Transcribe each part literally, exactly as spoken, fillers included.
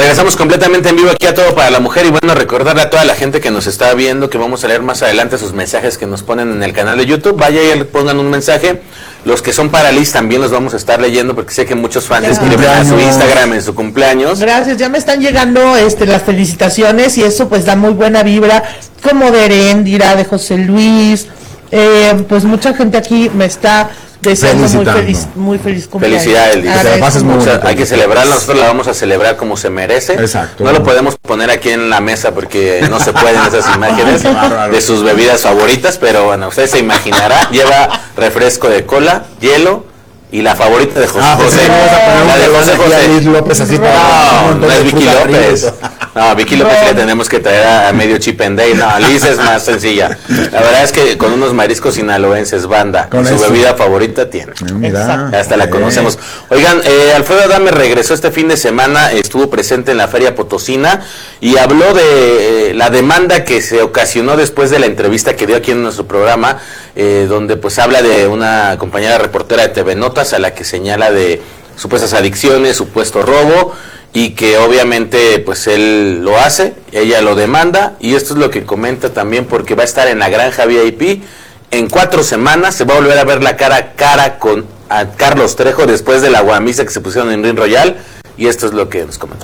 regresamos completamente en vivo aquí a Todo para la Mujer y bueno, recordarle a toda la gente que nos está viendo que vamos a leer más adelante sus mensajes que nos ponen en el canal de YouTube. Vaya y pongan un mensaje. Los que son para Liz también los vamos a estar leyendo porque sé que muchos fans ya escriben a su Instagram en su cumpleaños. Gracias, ya me están llegando este, las felicitaciones y eso pues da muy buena vibra, como de Heréndira, de José Luis, eh, pues mucha gente aquí me está deseando muy feliz, muy feliz cumpleaños. Felicidades, Liz. Que pases mucho. Hay que celebrarla, nosotros la vamos a celebrar como se merece. Exacto. No lo podemos poner aquí en la mesa porque no se pueden esas imágenes de sus bebidas favoritas, pero bueno, usted se imaginará, lleva refresco de cola, hielo y la favorita de José ah, José. La de José José. Liz López así no, no es Vicky López. No, Vicky López no. Le tenemos que traer a, a medio Chip and Day. No, Liz es más sencilla. La verdad es que con unos mariscos sinaloenses, banda, con su eso. Bebida favorita tiene. Mira, hasta la conocemos. Oigan, eh, Alfredo Adame regresó este fin de semana, estuvo presente en la Feria Potosina y habló de eh, la demanda que se ocasionó después de la entrevista que dio aquí en nuestro programa, eh, donde pues habla de una compañera reportera de T V Notas a la que señala de supuestas adicciones, supuesto robo, y que obviamente pues él lo hace, ella lo demanda, y esto es lo que comenta también porque va a estar en la Granja V I P en cuatro semanas, se va a volver a ver la cara a cara con a Carlos Trejo después de la guamisa que se pusieron en Ring Royal, y esto es lo que nos comentó.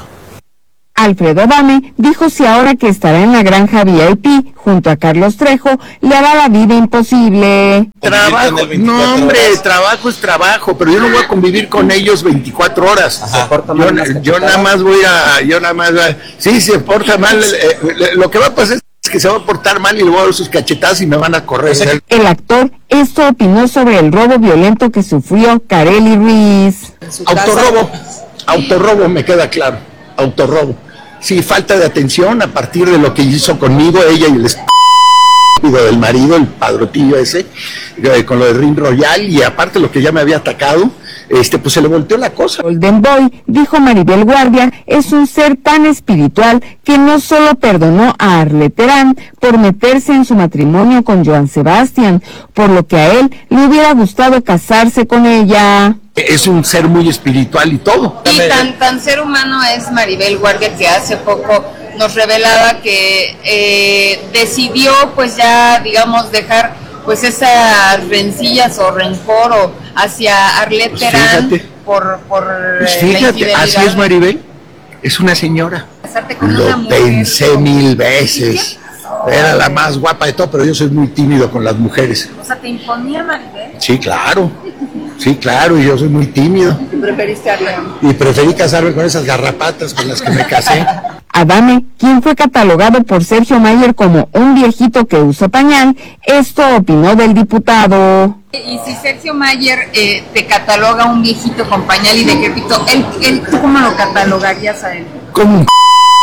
Alfredo Adame dijo si ahora que estará en la Granja V I P junto a Carlos Trejo le hará la vida imposible. Trabajo, no hombre, horas. Trabajo es trabajo, pero yo no voy a convivir con ellos veinticuatro horas. Yo, yo nada más voy a, yo nada más, a, sí, se porta mal, eh, lo que va a pasar es que se va a portar mal y le voy a dar sus cachetadas y me van a correr. El actor esto opinó sobre el robo violento que sufrió Kareli Ruiz. Autorrobo, autorrobo me queda claro, autorrobo. Sí, falta de atención a partir de lo que hizo conmigo ella y el estúpido del marido, el padrotillo ese, eh, con lo de Ring Royal, y aparte lo que ya me había atacado, este, pues se le volteó la cosa. Golden Boy, dijo Maribel Guardia, es un ser tan espiritual que no solo perdonó a Arlette Terán por meterse en su matrimonio con Joan Sebastián, por lo que a él le hubiera gustado casarse con ella. Es un ser muy espiritual y todo. Y tan, tan ser humano es Maribel Guardia, que hace poco nos revelaba que eh, decidió pues ya, digamos, dejar pues esas rencillas o rencor o hacia Arlette Terán pues por, por pues fíjate, así es Maribel, es una señora. Con Lo una pensé mujer, mil veces. Era la más guapa de todo, pero yo soy muy tímido con las mujeres. O sea, ¿te imponía Maribel? Sí, claro. Sí, claro, y yo soy muy tímido. ¿Y preferiste a Arlette? Y preferí casarme con esas garrapatas con las que me casé. Adame, quien fue catalogado por Sergio Mayer como un viejito que usa pañal, esto opinó del diputado. Y si Sergio Mayer eh, te cataloga un viejito con pañal y decrépito, él, él, ¿tú cómo lo catalogarías a él? Como un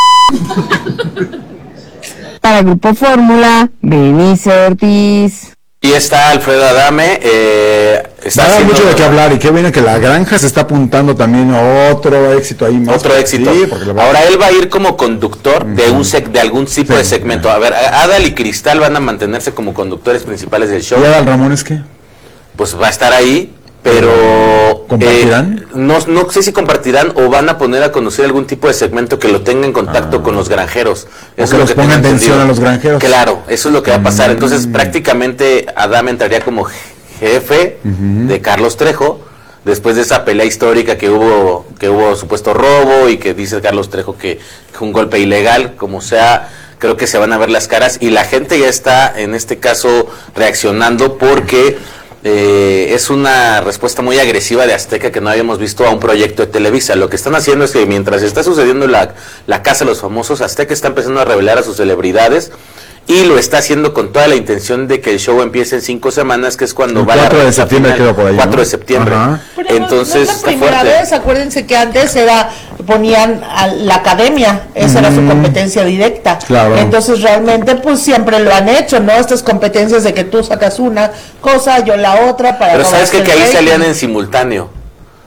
Para Grupo Fórmula, Benice Ortiz. Y está Alfredo Adame. Eh, está Va a dar mucho de qué hablar, y qué bueno que la Granja se está apuntando también a otro éxito ahí más. Otro éxito. Sí, ahora él va a ir como conductor uh-huh. de un sec, de algún tipo sí, de segmento. Uh-huh. A ver, Adal y Cristal van a mantenerse como conductores principales del show. ¿Y Adal Ramones qué? Pues va a estar ahí, pero ¿compartirán? Eh, no, no sé si compartirán o van a poner a conocer algún tipo de segmento que lo tenga en contacto ah. con los granjeros. Eso que es lo que pongan atención a los granjeros. Claro, eso es lo que va a pasar. Entonces, mm. prácticamente Adame entraría como jefe uh-huh. de Carlos Trejo, después de esa pelea histórica que hubo, que hubo supuesto robo y que dice Carlos Trejo que fue un golpe ilegal, como sea. Creo que se van a ver las caras y la gente ya está, en este caso, reaccionando porque Eh, es una respuesta muy agresiva de Azteca que no habíamos visto a un proyecto de Televisa. Lo que están haciendo es que mientras está sucediendo la, la Casa de los Famosos, Azteca está empezando a revelar a sus celebridades y lo está haciendo con toda la intención de que el show empiece en cinco semanas, que es cuando el va a la cuatro de septiembre quedó por ahí, cuatro ¿no? de septiembre. Pero entonces no, no es la está primera fuerte. vez, acuérdense que antes era ponían a la academia, esa mm. era su competencia directa. Claro. Entonces realmente pues siempre lo han hecho, ¿no? Estas competencias de que tú sacas una cosa, yo la otra para Pero sabes que, que ahí salían en simultáneo.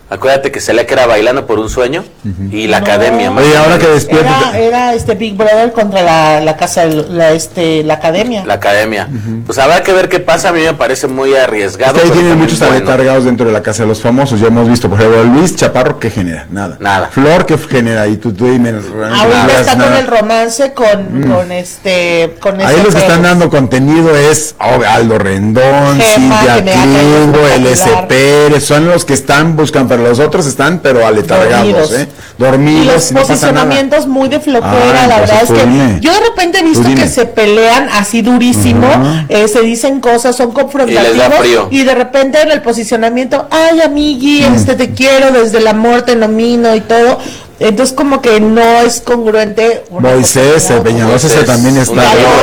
Acuérdate que salía que era Bailando por un Sueño uh-huh. y La no. Academia. Oye, ahora que despierta. Era, era este Big Brother contra la, la casa, la, este, la Academia. La Academia. Uh-huh. Pues habrá que ver qué pasa. A mí me parece muy arriesgado. Ahí tienen muchos bueno. aletargados dentro de la Casa de los Famosos. Ya hemos visto, por ejemplo, Luis Chaparro, ¿qué genera? Nada. Nada. Flor, ¿qué genera? Y tú, tú dime. Ahorita está nada. Con el romance con, mm. con este. Con Ahí los que están dando contenido es oh, Aldo Rendón, Cintia Klingo, L S Pérez. Son los que están buscando, pero los otros están pero aletargados, dormidos. ¿eh? Dormidos. Y los no posicionamientos muy de flojera, ah, la verdad es que dime. Yo de repente he visto que se pelean así durísimo, uh-huh. eh, se dicen cosas, son confrontativos y, y de repente en el posicionamiento, ay amigui, uh-huh. este te quiero, desde el amor te nomino y todo. Entonces como que no es congruente. Moisés, el Peñalosa ese también está.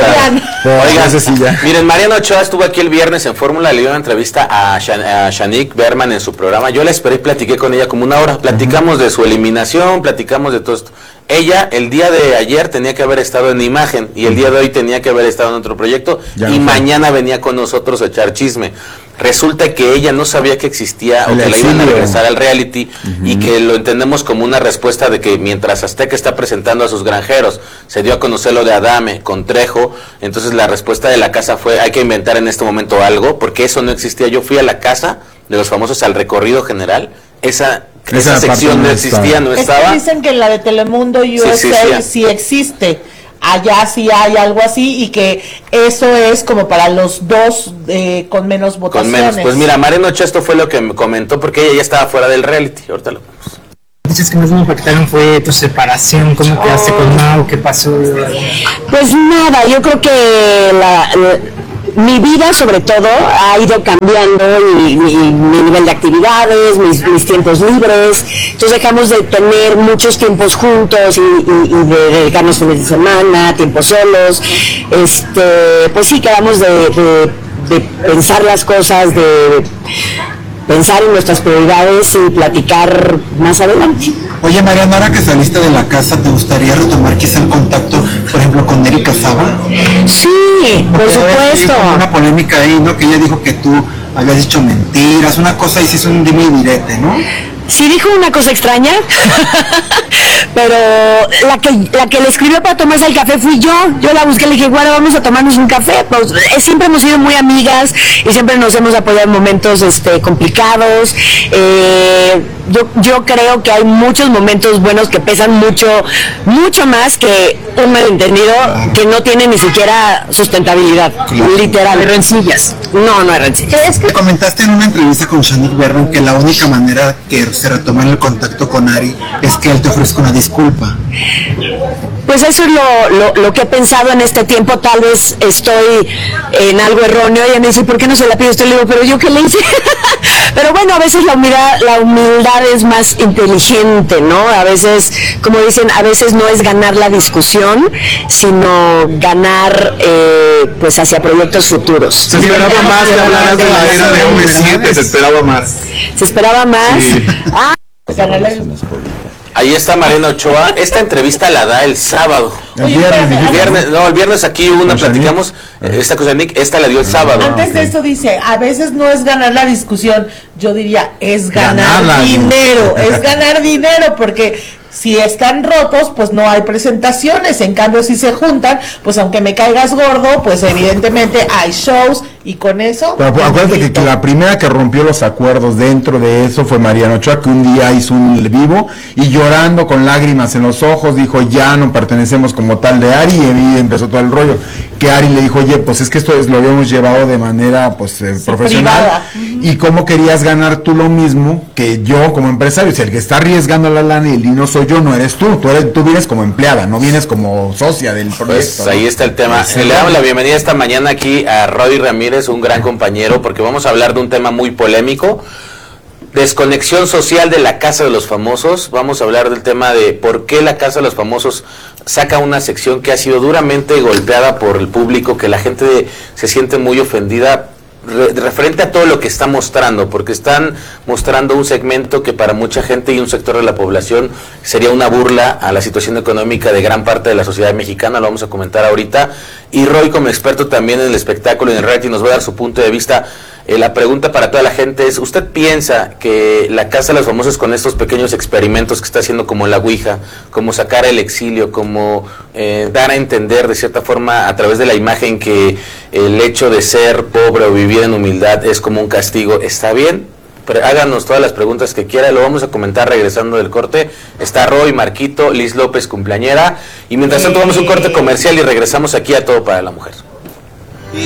Oigan, sí miren, Mariano Ochoa estuvo aquí el viernes en Fórmula, le dio una entrevista a, Shan, a Shanique Berman en su programa. Yo la esperé y platiqué con ella como una hora. Platicamos uh-huh. de su eliminación, platicamos de todo esto. Ella el día de ayer tenía que haber estado en Imagen y el día de hoy tenía que haber estado en otro proyecto ya y no mañana venía con nosotros a echar chisme. Resulta que ella no sabía que existía el o que la iban a regresar al reality uh-huh. y que lo entendemos como una respuesta de que mientras Azteca está presentando a sus granjeros, se dio a conocer lo de Adame con Trejo, entonces la respuesta de la casa fue hay que inventar en este momento algo, porque eso no existía. Yo fui a la casa de los famosos al recorrido general, esa esa, esa sección no existía, no estaba. Es que dicen que en la de Telemundo U S A sí, sí existe. Allá sí hay algo así y que eso es como para los dos eh, con menos votaciones. Con menos. Pues mira, Mariano Ochoa esto fue lo que me comentó porque ella ya estaba fuera del reality. Ahorita lo vemos. Dices que más me impactaron fue tu separación, ¿cómo oh. quedaste con Mau? ¿Qué pasó? Pues nada, yo creo que la, la mi vida sobre todo ha ido cambiando y, y mi nivel de actividades, mis, mis tiempos libres, entonces dejamos de tener muchos tiempos juntos y, y, y de dedicarnos fines de semana, tiempos solos, este, pues sí, quedamos de, de, de pensar las cosas, de pensar en nuestras prioridades y platicar más adelante. Oye, Mariana, ahora que saliste de la casa, ¿te gustaría retomar quizá el contacto, por ejemplo, con Erika Saba? Sí, por supuesto. Hay una polémica ahí, ¿no? Que ella dijo que tú habías dicho mentiras, una cosa y sí es un dime y direte, ¿no? Sí dijo una cosa extraña, pero la que la que le escribió para tomarse el café fui yo. Yo la busqué, le dije, bueno, vamos a tomarnos un café. Pues, eh, siempre hemos sido muy amigas y siempre nos hemos apoyado en momentos este, complicados. Eh, yo, yo creo que hay muchos momentos buenos que pesan mucho, mucho más que un malentendido que no tiene ni siquiera sustentabilidad, claro. Literal. ¿Hay rencillas? No, no hay rencillas. Es que comentaste en una entrevista con Shanique Berman que la única manera que se retomar el contacto con Ari es que él te ofrezca una disculpa. Pues eso es lo, lo, lo que he pensado en este tiempo. Tal vez estoy en algo erróneo. Ella me dice, ¿por qué no se la pido? Estoy le digo, pero yo qué le hice. Pero bueno, a veces la humildad, la humildad es más inteligente, ¿no? A veces, como dicen, a veces no es ganar la discusión, sino ganar eh, pues hacia proyectos futuros. Se esperaba más que hablaras de la era de M siete, se esperaba más. Se esperaba más. Sí. Ah, ahí está Mariano Ochoa. Esta entrevista la da el sábado. El viernes, el viernes, no, el viernes aquí una platicamos, esta cosa Nick, esta la dio el sábado. Antes de esto dice, a veces no es ganar la discusión, yo diría, es ganar Ganala, dinero, es ganar dinero, porque si están rotos, pues no hay presentaciones. En cambio, si se juntan, pues aunque me caigas gordo, pues evidentemente hay shows y con eso... Pero pues, acuérdate que, que la primera que rompió los acuerdos dentro de eso fue Mariano Ochoa, que un día hizo un vivo y llorando con lágrimas en los ojos dijo, ya no pertenecemos como tal de Ari, y ahí empezó todo el rollo. Que Ari le dijo, oye, pues es que esto es, lo habíamos llevado de manera pues eh, sí, profesional, uh-huh. Y cómo querías ganar tú lo mismo que yo como empresario. O sea, el que está arriesgando la lana y el dinero soy yo, no eres tú, tú, eres, tú vienes como empleada, no vienes como socia del proyecto. Pues ahí ¿no? está el tema. Sí, le damos la bienvenida esta mañana aquí a Roy Ramírez, un gran compañero, porque vamos a hablar de un tema muy polémico. Desconexión social de la Casa de los Famosos. Vamos a hablar del tema de por qué la Casa de los Famosos saca una sección que ha sido duramente golpeada por el público, que la gente se siente muy ofendida re, referente a todo lo que está mostrando, porque están mostrando un segmento que para mucha gente y un sector de la población sería una burla a la situación económica de gran parte de la sociedad mexicana. Lo vamos a comentar ahorita. Y Roy, como experto también en el espectáculo y en el reality, nos va a dar su punto de vista. Eh, la pregunta para toda la gente es, ¿usted piensa que la Casa de los Famosos con estos pequeños experimentos que está haciendo como la Ouija, como sacar el exilio, como eh, dar a entender de cierta forma a través de la imagen que el hecho de ser pobre o vivir en humildad es como un castigo, está bien? Pero háganos todas las preguntas que quiera, lo vamos a comentar regresando del corte. Está Roy, Marquito, Liz López, cumpleañera, y mientras tanto vamos a un corte comercial y regresamos aquí a Todo para la Mujer.